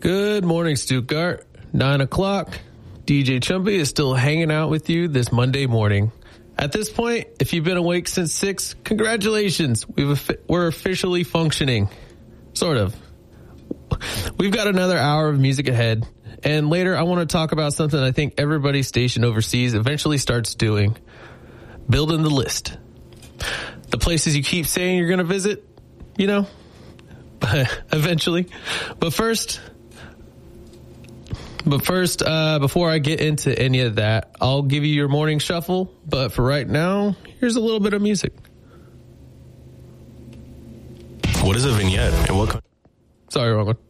Good morning, Stuttgart. 9 o'clock. DJ Chumpy is still hanging out with you this Monday morning. At this point, if you've been awake since 6, congratulations. We're officially functioning. Sort of. We've got another hour of music ahead. And later, I want to talk about something I think everybody stationed overseas eventually starts doing. Building the list. The places you keep saying you're going to visit, you know, eventually. But first, before I get into any of that, I'll give you your morning shuffle. But for right now, here's a little bit of music. What is a vignette? And what? Sorry, wrong one.